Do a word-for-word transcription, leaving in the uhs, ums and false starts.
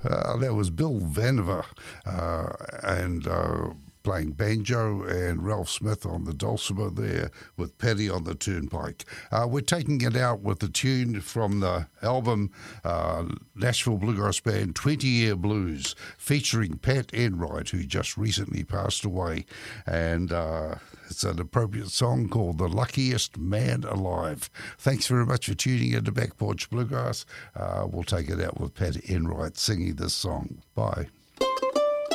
Uh, that was Bill Vanover uh, and uh, playing banjo, and Ralph Smith on the dulcimer there with Paddy on the turnpike. Uh, we're taking it out with a tune from the album uh, Nashville Bluegrass Band twenty Year Blues, featuring Pat Enright, who just recently passed away. And uh, it's an appropriate song called The Luckiest Man Alive. Thanks very much for tuning in to Back Porch Bluegrass. Uh, we'll take it out with Pat Enright singing this song. Bye.